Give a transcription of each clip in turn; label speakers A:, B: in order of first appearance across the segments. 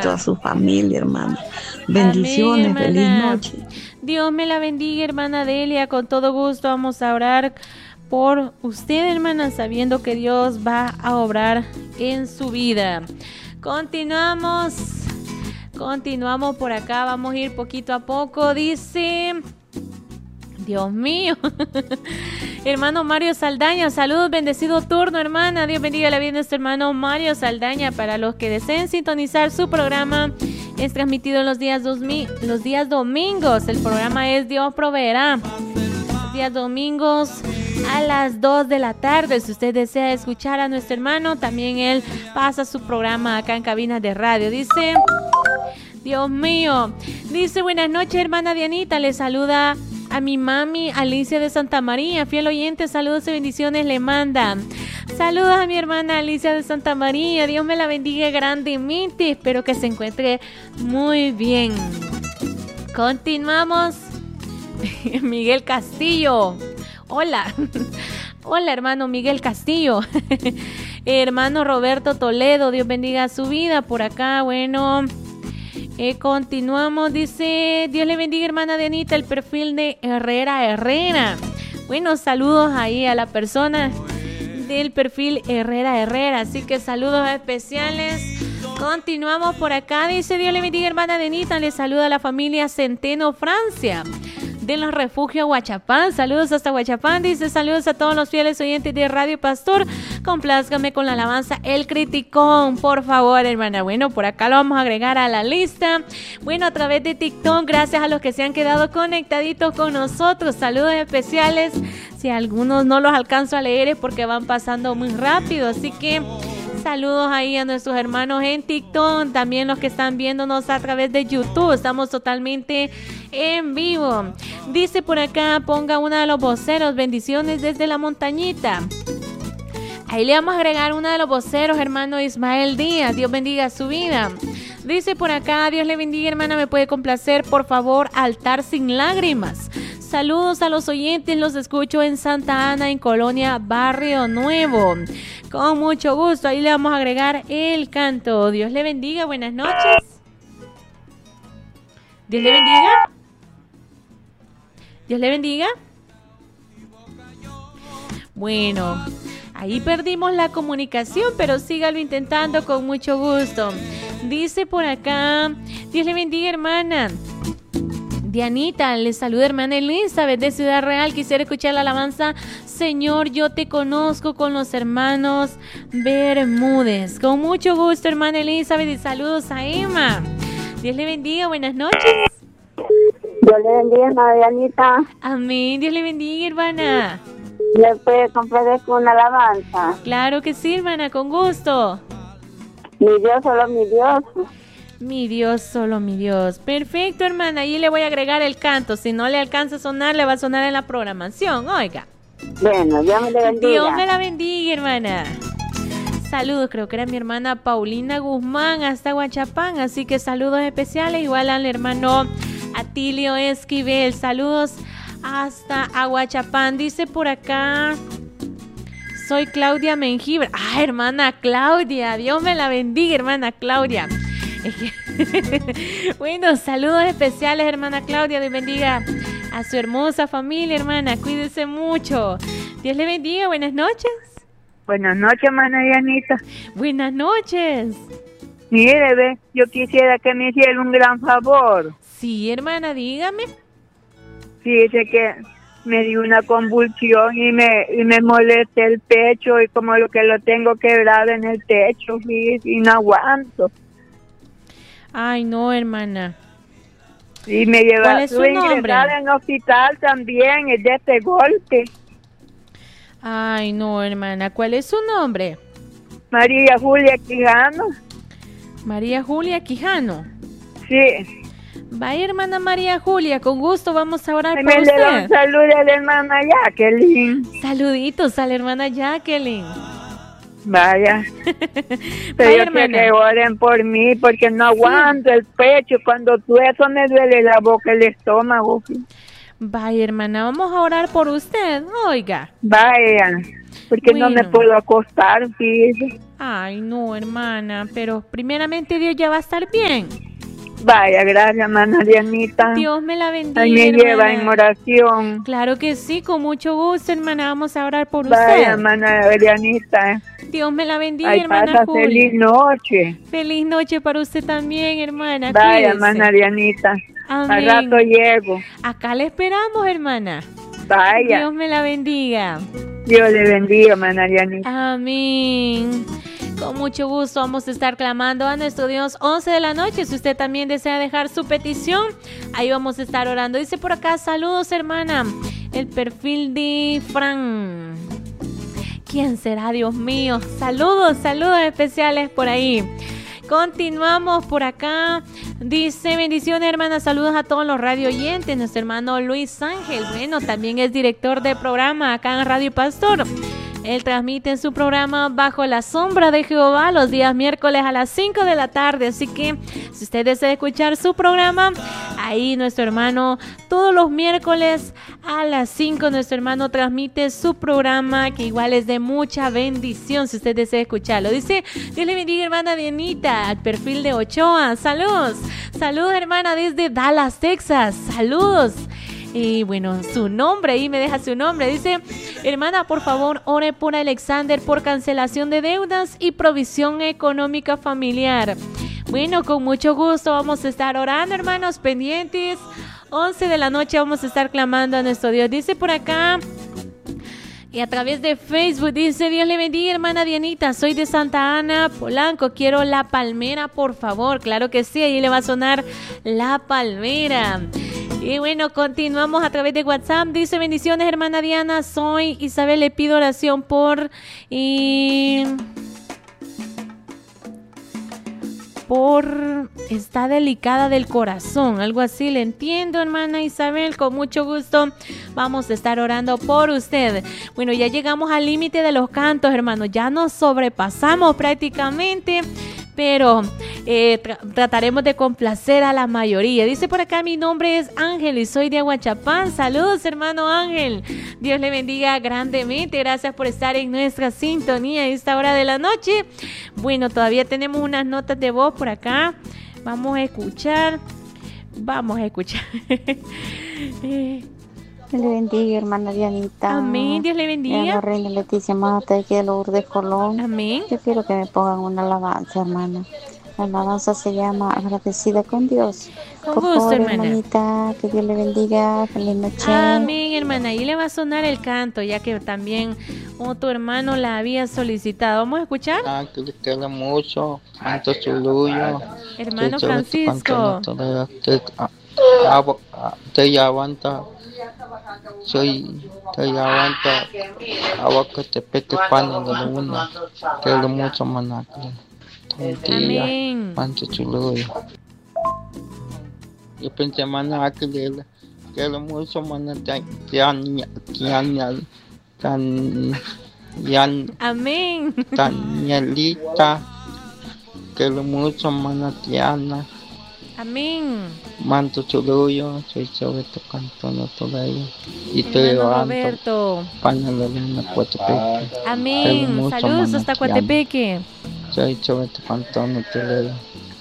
A: toda su familia, hermana.
B: Amén,
A: Bendiciones, feliz
B: hermana.
A: noche.
B: Dios me la bendiga, hermana Delia. Con todo gusto vamos a orar por usted, hermana, sabiendo que Dios va a obrar en su vida. Continuamos por acá, vamos a ir poquito a poco. Dice, Dios mío, hermano Mario Saldaña, saludos, bendecido turno, hermana. Dios bendiga la vida de nuestro hermano Mario Saldaña. Para los que deseen sintonizar su programa, es transmitido los días domingos. El programa es Dios Proveerá. Los días domingos a las 2 de la tarde. Si usted desea escuchar a nuestro hermano, también él pasa su programa acá en cabinas de radio. Dice, Dios mío, dice, buenas noches, hermana Dianita, le saluda a mi mami Alicia de Santa María, fiel oyente, saludos y bendiciones le manda. Saludos a mi hermana Alicia de Santa María, Dios me la bendiga grandemente, espero que se encuentre muy bien. Continuamos. Miguel Castillo, hola. Hola, hermano Miguel Castillo. Hermano Roberto Toledo, Dios bendiga su vida por acá. Bueno, continuamos. Dice, Dios le bendiga, hermana Dianita, el perfil de Herrera. Bueno, saludos ahí a la persona del perfil Herrera. Así que saludos especiales. Continuamos por acá. Dice, Dios le bendiga, hermana Dianita, le saluda a la familia Centeno Francia de los refugios Huachapán. Saludos hasta Huachapán. Dice, saludos a todos los fieles oyentes de Radio Pastor. Complázcame con la alabanza El Criticón, por favor, hermana. Bueno, por acá lo vamos a agregar a la lista. Bueno, a través de TikTok, gracias a los que se han quedado conectaditos con nosotros. Saludos especiales. Si algunos no los alcanzo a leer es porque van pasando muy rápido. Así que saludos ahí a nuestros hermanos en TikTok, también los que están viéndonos a través de YouTube. Estamos totalmente en vivo. Dice por acá, ponga uno de los voceros, bendiciones desde la montañita. Ahí le vamos a agregar uno de los voceros, hermano Ismael Díaz. Dios bendiga su vida. Dice por acá, Dios le bendiga, hermana, me puede complacer, por favor, Altar sin lágrimas. Saludos a los oyentes, los escucho en Santa Ana, en Colonia Barrio Nuevo. Con mucho gusto, ahí le vamos a agregar el canto. Dios le bendiga, buenas noches. Dios le bendiga. Dios le bendiga. Bueno, ahí perdimos la comunicación, pero sígalo intentando con mucho gusto. Dice por acá, Dios le bendiga, hermana Dianita, le saluda hermana Elizabeth de Ciudad Real. Quisiera escuchar la alabanza Señor, yo te conozco, con los hermanos Bermúdez. Con mucho gusto, hermana Elizabeth, y saludos a Emma. Dios le bendiga, buenas noches.
C: Dios le bendiga, hermana Dianita.
B: Amén, Dios le bendiga, hermana.
C: ¿Le puede complacer con una alabanza?
B: Claro que sí, hermana, con gusto.
C: Mi Dios, solo mi Dios.
B: Mi Dios, solo mi Dios. Perfecto, hermana. Ahí le voy a agregar el canto. Si no le alcanza a sonar, le va a sonar en la programación. Oiga.
C: Bueno, Dios me la bendiga.
B: Dios me la bendiga, hermana. Saludos, creo que era mi hermana Paulina Guzmán hasta Huachapán. Así que saludos especiales. Igual al hermano Atilio Esquivel. Saludos hasta Aguachapán. Dice por acá, soy Claudia Mengibre. Ah, hermana Claudia. Dios me la bendiga, hermana Claudia. Bueno, saludos especiales, hermana Claudia. Dios bendiga a su hermosa familia, hermana. Cuídese mucho. Dios le bendiga. Buenas noches.
D: Buenas noches, hermana Dianita.
B: Buenas noches.
D: Mire, ve, yo quisiera que me hiciera un gran favor.
B: Sí, hermana, dígame.
D: Fíjese que me dio una convulsión y me molesta el pecho, y como lo que lo tengo quebrado en el techo, fíjese, y no aguanto.
B: Ay, no, hermana.
D: Y me lleva
B: ¿Cuál es su nombre?
D: en el hospital también, es de este golpe.
B: Ay, no, hermana. ¿Cuál es su nombre?
D: María Julia Quijano.
B: María Julia Quijano.
D: Sí.
B: Vaya, hermana María Julia, con gusto vamos a orar por
D: Me le da un
B: usted.
D: saludo a la hermana Jacqueline.
B: Saluditos a la hermana Jacqueline.
D: Vaya.
B: Vaya,
D: Pero yo
B: hermana.
D: quiero que oren por mí porque no aguanto el pecho. Cuando tuezo me duele la boca, el estómago.
B: Vaya, hermana, vamos a orar por usted. Oiga.
D: Vaya. porque no me
B: Bueno.
D: puedo acostar, fíjese.
B: Ay, no, hermana, pero primeramente Dios ya va a estar bien.
D: Vaya, gracias, hermana Dianita.
B: Dios me la bendiga,
D: Ahí me
B: hermana.
D: lleva en oración.
B: Claro que sí, con mucho gusto, hermana. Vamos a orar por
D: Vaya,
B: usted.
D: hermana Dianita.
B: Dios me la bendiga,
D: Ahí
B: hermana
D: pasa
B: Julia.
D: feliz noche.
B: Feliz noche para usted también, hermana.
D: Vaya,
B: Cuídese.
D: hermana Dianita. Al
B: Amén.
D: rato llego.
B: Acá le esperamos, hermana.
D: Vaya.
B: Dios me la bendiga.
D: Dios le bendiga, hermana Dianita.
B: Amén. Con mucho gusto vamos a estar clamando a nuestro Dios 11 de la noche. Si usted también desea dejar su petición, ahí vamos a estar orando. Dice por acá, saludos, hermana. El perfil de Fran. ¿Quién será, Dios mío? Saludos, saludos especiales por ahí. Continuamos por acá. Dice, bendiciones, hermana. Saludos a todos los radio oyentes. Nuestro hermano Luis Ángel, bueno, también es director de programa acá en Radio Pastor. Él transmite en su programa Bajo la Sombra de Jehová los días miércoles a las 5 de la tarde. Así que si usted desea escuchar su programa, ahí nuestro hermano todos los miércoles a las 5 nuestro hermano transmite su programa, que igual es de mucha bendición si usted desea escucharlo. Dice, Dios le bendiga, hermana Dianita, al perfil de Ochoa. Saludos, saludos, hermana, desde Dallas, Texas. Saludos. Y bueno, su nombre, ahí me deja su nombre. Dice, hermana, por favor, ore por Alexander por cancelación de deudas y provisión económica familiar. Bueno, con mucho gusto vamos a estar orando, hermanos, pendientes. 11 de la noche vamos a estar clamando a nuestro Dios. Dice por acá, y a través de Facebook, dice, Dios le bendiga, hermana Dianita, soy de Santa Ana, Polanco, quiero La Palmera, por favor. Claro que sí, ahí le va a sonar La Palmera. Y bueno, continuamos a través de WhatsApp. Dice, bendiciones, hermana Diana, soy Isabel, le pido oración por está delicada del corazón, algo así, le entiendo, hermana Isabel, con mucho gusto vamos a estar orando por usted. Bueno, ya llegamos al límite de los cantos, hermanos, ya nos sobrepasamos prácticamente, pero trataremos de complacer a la mayoría. Dice por acá, mi nombre es Ángel y soy de Aguachapán. Saludos, hermano Ángel. Dios le bendiga grandemente. Gracias por estar en nuestra sintonía a esta hora de la noche. Bueno, todavía tenemos unas notas de voz por acá. Vamos a escuchar.
A: Dios le bendiga, hermana Dianita.
B: Amén, Dios le bendiga.
A: La reina Leticia Mata, aquí de Lourdes Colón.
B: Amén.
A: Yo quiero que me pongan una alabanza, hermana. La alabanza se llama Agradecida con Dios.
B: Con
A: Por
B: gusto,
A: favor,
B: hermana.
A: hermanita, que Dios le bendiga. Feliz noche.
B: Amén, hermana. Ahí le va a sonar el canto, ya que también otro hermano la había solicitado. Vamos a escuchar.
E: Que le quiero mucho, santo Chuluyo.
B: Hermano Francisco.
E: Te aguanta. Te aguanta. Agua que te pete pan de luna. Quiero mucho, maná.
B: Amén.
E: Santo Chuluyo. Yo pensé, maná, que le quiero mucho, maná.
B: Amén.
E: Danielita, quiero mucho, maná Tiana.
B: Amén.
E: Manto Chuluyo, soy Choveto Cantona todavía. Y te
B: Hermano
E: levanto.
B: Roberto.
E: Panalolena, Coatepeque.
B: Amén. Saludos hasta Coatepeque.
E: Soy Choveto Cantona todavía.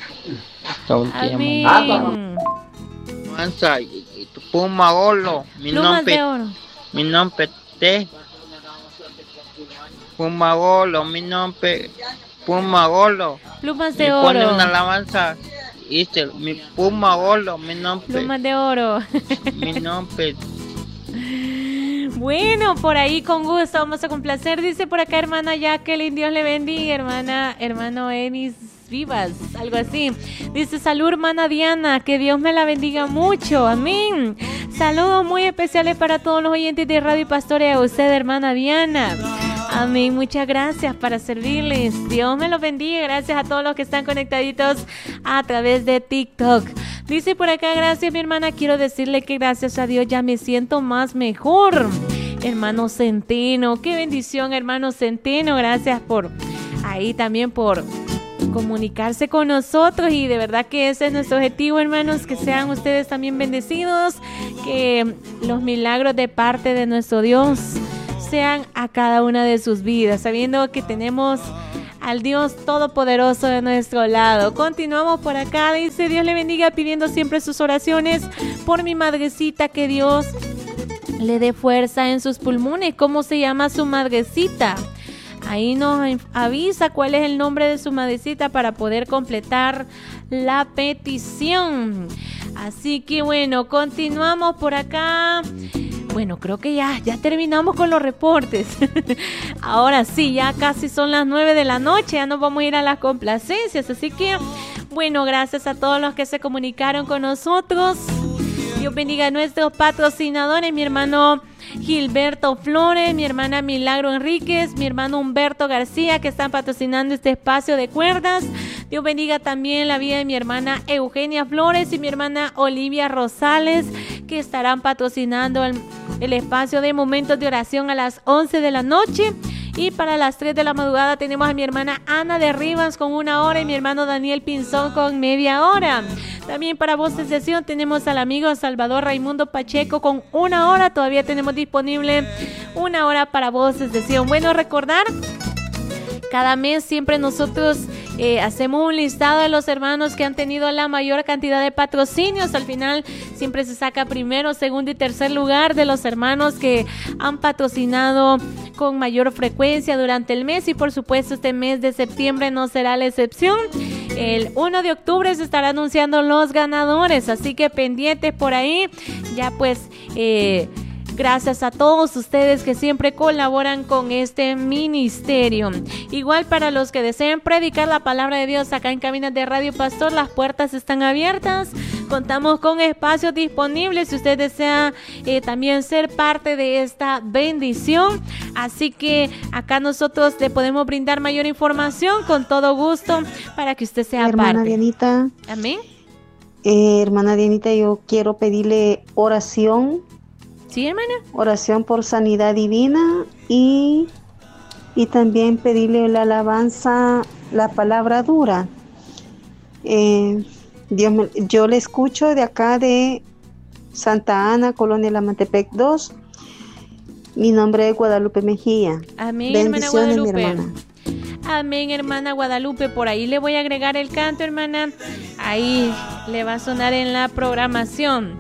B: Amén.
E: Mansa, y tu puma olo.
B: Plumas de oro.
E: Mi nombre te. Puma olo, mi nombre. Puma olo.
B: Plumas de
E: Me
B: oro.
E: pone una alabanza. Dice, mi puma olo, mi nombre.
B: Plumas de oro.
E: Mi nombre.
B: Bueno, por ahí con gusto vamos a complacer. Dice por acá, hermana Jacqueline, Dios le bendiga, hermano Enis Vivas, algo así. Dice, salud, hermana Diana, que Dios me la bendiga mucho, amén. Saludos muy especiales para todos los oyentes de Radio Pastor y a usted, hermana Diana. Amén, muchas gracias para servirles. Dios me los bendiga. Gracias a todos los que están conectaditos a través de TikTok. Dice por acá, gracias mi hermana, quiero decirle que gracias a Dios ya me siento más mejor. Hermano Centeno, qué bendición, hermano Centeno, gracias por ahí también por comunicarse con nosotros, y de verdad que ese es nuestro objetivo, hermanos, que sean ustedes también bendecidos, que los milagros de parte de nuestro Dios sean a cada una de sus vidas, sabiendo que tenemos al Dios Todopoderoso de nuestro lado. Continuamos por acá, dice: Dios le bendiga, pidiendo siempre sus oraciones por mi madrecita, que Dios le dé fuerza en sus pulmones. ¿Cómo se llama su madrecita? Ahí nos avisa cuál es el nombre de su madrecita para poder completar la petición. Así que bueno, continuamos por acá. Bueno, creo que ya terminamos con los reportes. Ahora sí, ya casi son las 9 de la noche, ya nos vamos a ir a las complacencias. Así que, bueno, gracias a todos los que se comunicaron con nosotros. Dios bendiga a nuestros patrocinadores, mi hermano Gilberto Flores, mi hermana Milagro Enríquez, mi hermano Humberto García, que están patrocinando este espacio de cuerdas. Dios bendiga también la vida de mi hermana Eugenia Flores y mi hermana Olivia Rosales, que estarán patrocinando el espacio de momentos de oración a las 11 de la noche. Y para las 3 de la madrugada tenemos a mi hermana Ana de Rivas con 1 hora y mi hermano Daniel Pinzón con media hora. También para Voces de Sion tenemos al amigo Salvador Raimundo Pacheco con 1 hora. Todavía tenemos disponible 1 hora para Voces de Sion. Bueno, recordar, cada mes siempre nosotros hacemos un listado de los hermanos que han tenido la mayor cantidad de patrocinios. Al final siempre se saca primero, segundo y tercer lugar de los hermanos que han patrocinado con mayor frecuencia durante el mes, y por supuesto este mes de septiembre no será la excepción. El 1 de octubre se estará anunciando los ganadores, así que pendientes por ahí. Ya pues gracias a todos ustedes que siempre colaboran con este ministerio. Igual para los que deseen predicar la palabra de Dios acá en Cabinas de Radio Pastor, las puertas están abiertas. Contamos con espacios disponibles si usted desea también ser parte de esta bendición. Así que acá nosotros le podemos brindar mayor información con todo gusto para que usted sea
F: hermana
B: parte.
F: Dianita.
B: Amén.
F: Hermana Dianita, yo quiero pedirle oración.
B: Sí, hermana.
F: Oración por sanidad divina y también pedirle la alabanza, la palabra dura. Yo le escucho de acá de Santa Ana, Colonia Lamantepec 2. Mi nombre es Guadalupe Mejía.
B: Amén,
F: bendiciones,
B: hermana Guadalupe.
F: mi hermana.
B: Amén, hermana Guadalupe. Por ahí le voy a agregar el canto, hermana. Ahí le va a sonar en la programación.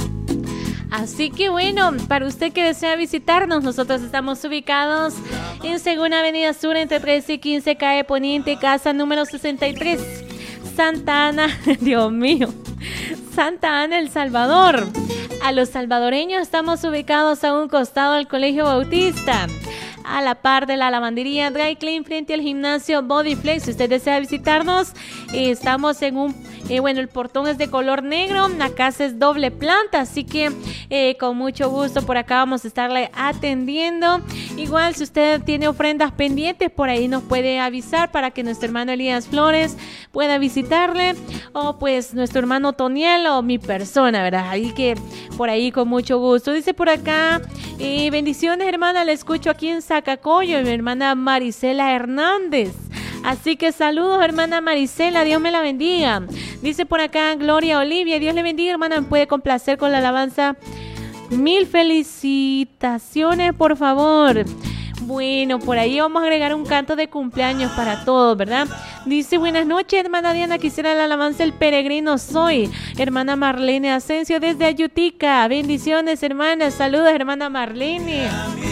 B: Así que bueno, para usted que desea visitarnos, nosotros estamos ubicados en Segunda Avenida Sur entre 13 y 15 calle Poniente, casa número 63, Santa Ana, Dios mío, Santa Ana, El Salvador. A los salvadoreños estamos ubicados a un costado del Colegio Bautista, a la par de la lavandería Dry Clean frente al gimnasio Bodyflex. Si usted desea visitarnos, estamos en el portón es de color negro, la casa es doble planta, así que con mucho gusto por acá vamos a estarle atendiendo. Igual si usted tiene ofrendas pendientes, por ahí nos puede avisar para que nuestro hermano Elías Flores pueda visitarle, o pues nuestro hermano Toniel o mi persona, ¿verdad? Ahí que por ahí con mucho gusto. Dice por acá, bendiciones hermana, la escucho aquí en Zacacoyo, mi hermana Marisela Hernández. Así que saludos hermana Marisela, Dios me la bendiga. Dice por acá Gloria Olivia, Dios le bendiga hermana, me puede complacer con la alabanza. Mil felicitaciones por favor. Bueno, por ahí vamos a agregar un canto de cumpleaños para todos, ¿verdad? Dice, buenas noches, hermana Diana, quisiera la alabanza El Peregrino Soy. Hermana Marlene Asensio desde Ayutica. Bendiciones, hermana. Saludos, hermana Marlene.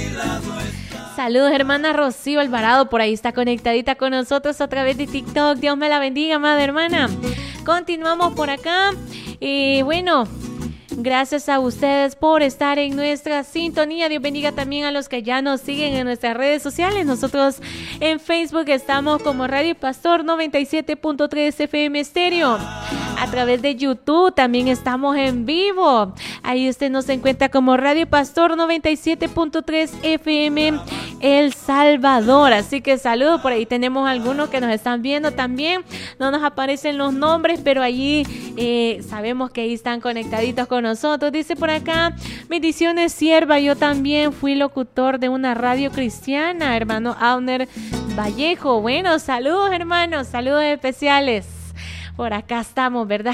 B: Saludos, hermana Rocío Alvarado, por ahí está conectadita con nosotros a través de TikTok. Dios me la bendiga, amada hermana. Continuamos por acá. Bueno, gracias a ustedes por estar en nuestra sintonía. Dios bendiga también a los que ya nos siguen en nuestras redes sociales. Nosotros en Facebook estamos como Radio Pastor 97.3 FM Estéreo. A través de YouTube también estamos en vivo. Ahí usted nos encuentra como Radio Pastor 97.3 FM El Salvador. Así que saludos. Por ahí tenemos algunos que nos están viendo también. No nos aparecen los nombres, pero allí sabemos que ahí están conectaditos con nosotros. Dice por acá, bendiciones sierva, yo también fui locutor de una radio cristiana, hermano Auner Vallejo. Bueno, saludos hermanos, saludos especiales. Por acá estamos, ¿verdad?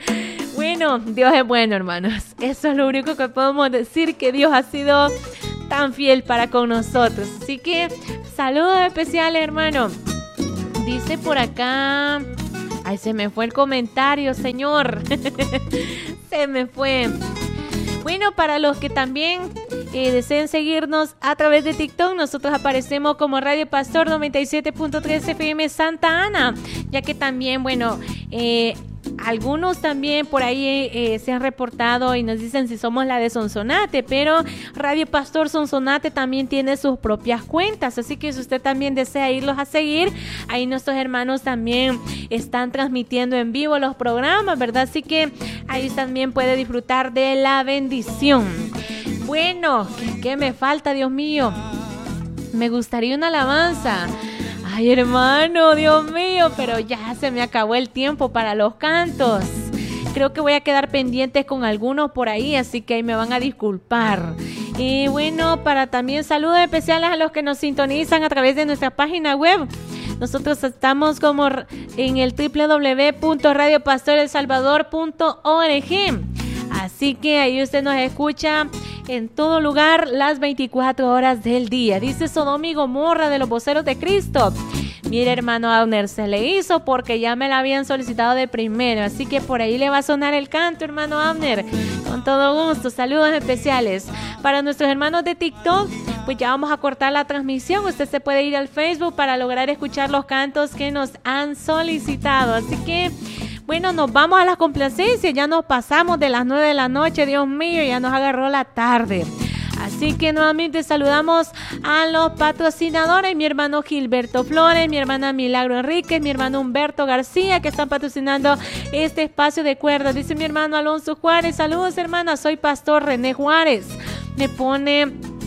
B: Bueno, Dios es bueno, hermanos. Eso es lo único que podemos decir, que Dios ha sido tan fiel para con nosotros. Así que saludos especiales, hermano. Dice por acá... Ay, se me fue el comentario, señor. Se me fue. Bueno, para los que también deseen seguirnos a través de TikTok, nosotros aparecemos como Radio Pastor 97.3 FM Santa Ana, ya que también, bueno, algunos también por ahí se han reportado y nos dicen si somos la de Sonsonate, pero Radio Pastor Sonsonate también tiene sus propias cuentas, así que si usted también desea irlos a seguir, ahí nuestros hermanos también están transmitiendo en vivo los programas, ¿verdad? Así que ahí también puede disfrutar de la bendición. Bueno, ¿qué me falta, Dios mío? Me gustaría una alabanza. Ay, hermano, Dios mío, pero ya se me acabó el tiempo para los cantos. Creo que voy a quedar pendientes con algunos por ahí, así que ahí me van a disculpar. Y bueno, para también saludos especiales a los que nos sintonizan a través de nuestra página web. Nosotros estamos como en el www.radiopastoresalvador.org. Así que ahí usted nos escucha en todo lugar las 24 horas del día. Dice Sodoma y Gomorra de los Voceros de Cristo. Mire, hermano Abner, se le hizo porque ya me la habían solicitado de primero. Así que por ahí le va a sonar el canto, hermano Abner. Con todo gusto. Saludos especiales. Para nuestros hermanos de TikTok, pues ya vamos a cortar la transmisión. Usted se puede ir al Facebook para lograr escuchar los cantos que nos han solicitado. Así que... bueno, nos vamos a las complacencias, ya nos pasamos de las 9 de la noche, Dios mío, ya nos agarró la tarde. Así que nuevamente saludamos a los patrocinadores, mi hermano Gilberto Flores, mi hermana Milagro Enríquez, mi hermano Humberto García, que están patrocinando este espacio de cuerdas. Dice mi hermano Alonso Juárez, saludos hermana, soy pastor René Juárez. Me pone,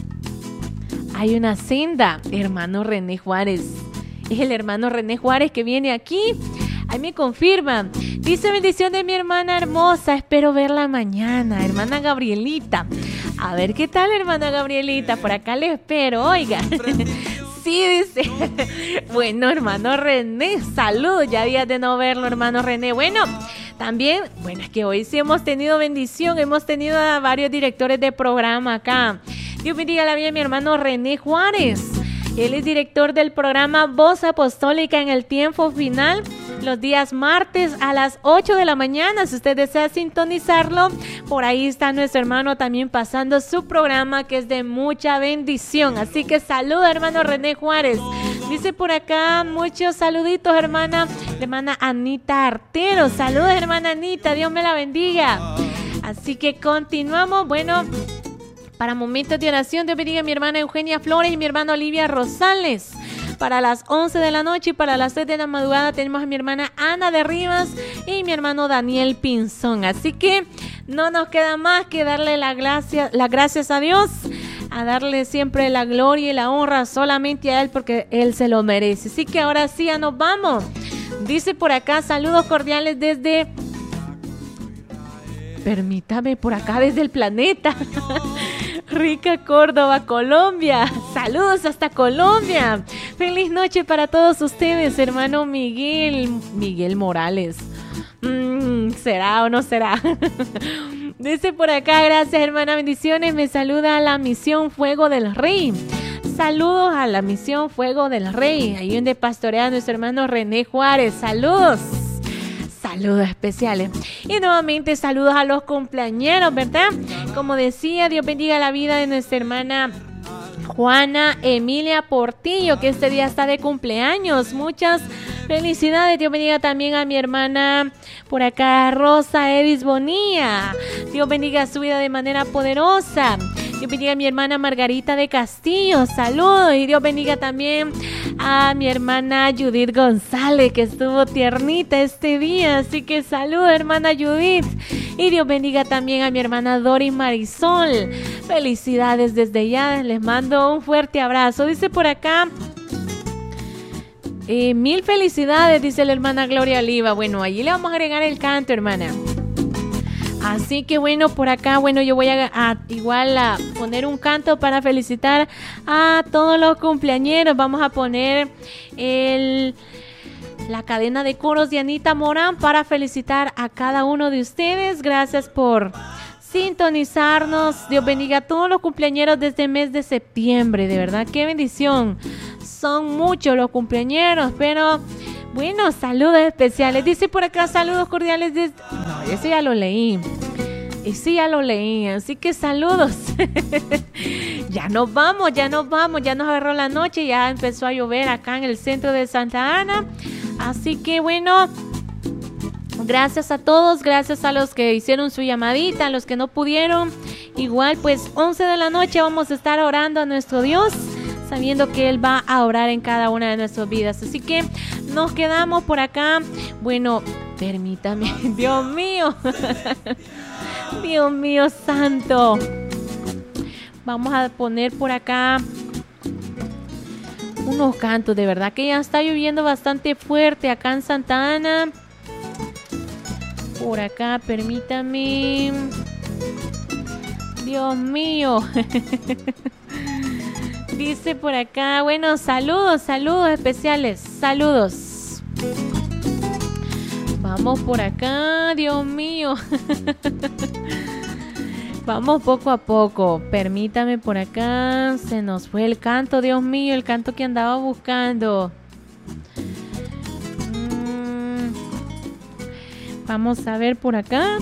B: hay una senda, hermano René Juárez. Es el hermano René Juárez que viene aquí. Ahí me confirman. Dice bendición de mi hermana hermosa. Espero verla mañana. Hermana Gabrielita. A ver qué tal, hermana Gabrielita. Por acá le espero, oiga. Sí, dice. Bueno, hermano René. Saludos. Ya días de no verlo, hermano René. Bueno, también, bueno, es que hoy sí hemos tenido bendición. Hemos tenido a varios directores de programa acá. Dios bendiga la vida de mi hermano René Juárez. Él es director del programa Voz Apostólica en el tiempo final, los días martes a las 8 de la mañana. Si usted desea sintonizarlo, por ahí está nuestro hermano también pasando su programa, que es de mucha bendición. Así que saluda, hermano René Juárez. Dice por acá, muchos saluditos, hermana Anita Artero. Saludos, hermana Anita, Dios me la bendiga. Así que continuamos, bueno... para momentos de oración, Dios bendiga a mi hermana Eugenia Flores y mi hermana Olivia Rosales. Para las 11 de la noche y para las 6 de la madrugada tenemos a mi hermana Ana de Rivas y mi hermano Daniel Pinzón. Así que no nos queda más que darle las gracias a Dios, a darle siempre la gloria y la honra solamente a Él, porque Él se lo merece. Así que ahora sí, ya nos vamos. Dice por acá, saludos cordiales desde... permítame, por acá desde el planeta Rica, Córdoba, Colombia. Saludos hasta Colombia. Feliz noche para todos ustedes, hermano Miguel Morales. ¿Será o no será? Dice por acá, gracias hermana, bendiciones. Me saluda a la Misión Fuego del Rey. Saludos a la Misión Fuego del Rey, ahí donde pastorea nuestro hermano René Juárez. Saludos. Saludos especiales. Y nuevamente saludos a los cumpleañeros, ¿verdad? Como decía, Dios bendiga la vida de nuestra hermana Juana Emilia Portillo, que este día está de cumpleaños. Muchas felicidades. Dios bendiga también a mi hermana por acá, Rosa Edis Bonilla. Dios bendiga su vida de manera poderosa. Dios bendiga a mi hermana Margarita de Castillo. Saludos. Y Dios bendiga también a mi hermana Judith González, que estuvo tiernita este día. Así que saludos, hermana Judith. Y Dios bendiga también a mi hermana Doris Marisol. Felicidades desde ya. Les mando un fuerte abrazo. Dice por acá... mil felicidades, dice la hermana Gloria Oliva. Bueno, allí le vamos a agregar el canto, hermana. Así que bueno, por acá, bueno, yo voy a poner un canto para felicitar a todos los cumpleañeros. Vamos a poner la cadena de coros de Anita Morán para felicitar a cada uno de ustedes. Gracias por sintonizarnos. Dios bendiga a todos los cumpleañeros de este mes de septiembre. De verdad, qué bendición. Son muchos los cumpleañeros, pero bueno, saludos especiales. Dice por acá, saludos cordiales. No, ese ya lo leí. Así que saludos. Ya nos vamos. Ya nos agarró la noche, ya empezó a llover acá en el centro de Santa Ana. Así que bueno, gracias a todos, gracias a los que hicieron su llamadita, a los que no pudieron. Igual pues 11 de la noche vamos a estar orando a nuestro Dios, sabiendo que Él va a orar en cada una de nuestras vidas. Así que nos quedamos por acá. Bueno, permítame, Dios mío. Dios mío santo. Vamos a poner por acá unos cantos. De verdad que ya está lloviendo bastante fuerte acá en Santa Ana. Por acá, permítame. Dios mío. Dice por acá, bueno, saludos especiales. Saludos. Vamos por acá, Dios mío. Vamos poco a poco. Permítame por acá. Se nos fue el canto, Dios mío, el canto que andaba buscando. Vamos a ver por acá.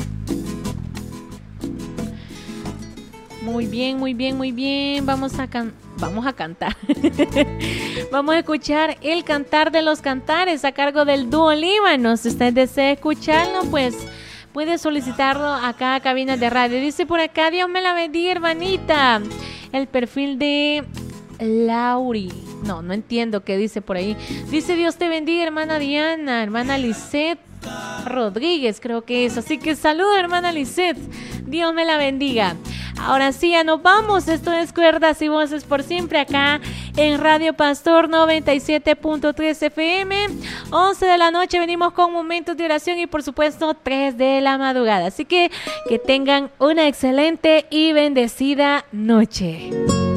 B: Muy bien. Vamos a cantar. Vamos a escuchar el cantar de los cantares a cargo del dúo Líbano. Si usted desea escucharlo, pues puede solicitarlo acá a Cabinas de Radio. Dice por acá, Dios me la bendiga, hermanita. El perfil de Lauri. No entiendo qué dice por ahí. Dice, Dios te bendiga, hermana Diana, hermana Lisette Rodríguez, creo que es. Así que saludos, hermana Lisette. Dios me la bendiga. Ahora sí, ya nos vamos. Esto es Cuerdas y Voces por Siempre acá en Radio Pastor 97.3 FM. 11 de la noche venimos con momentos de oración y por supuesto 3 de la madrugada. Así que tengan una excelente y bendecida noche.